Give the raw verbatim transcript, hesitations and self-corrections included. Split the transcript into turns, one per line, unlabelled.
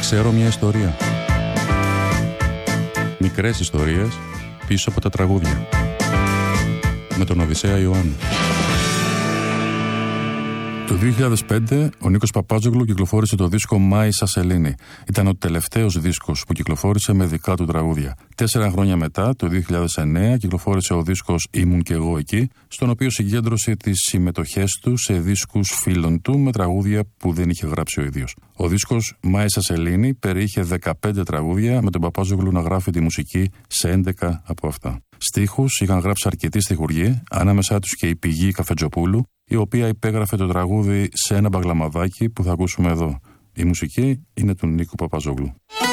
Ξέρω μια ιστορία. Μικρές ιστορίες πίσω από τα τραγούδια. Με τον Οδυσσέα Ιωάννου. Το δύο χιλιάδες πέντε ο Νίκος Παπάζογλου κυκλοφόρησε το δίσκο «Μάησα Σελήνη». Ήταν ο τελευταίος δίσκος που κυκλοφόρησε με δικά του τραγούδια. Τέσσερα χρόνια μετά, το δύο χιλιάδες εννέα, κυκλοφόρησε ο δίσκος «Ήμουν κι εγώ εκεί», στον οποίο συγκέντρωσε τις συμμετοχές του σε δίσκους φίλων του με τραγούδια που δεν είχε γράψει ο ίδιος. Ο δίσκος «Μάησα Σελήνη» περιείχε δεκαπέντε τραγούδια, με τον Παπάζογλου να γράφει τη μουσική σε έντεκα από αυτά. Στίχους είχαν γράψει αρκετοί στιχουργοί, ανάμεσά τους και η Πηγή Καφετζοπούλου, η οποία υπέγραφε το τραγούδι σε ένα μπαγλαμαδάκι που θα ακούσουμε εδώ. Η μουσική είναι του Νίκου Παπαζόγλου.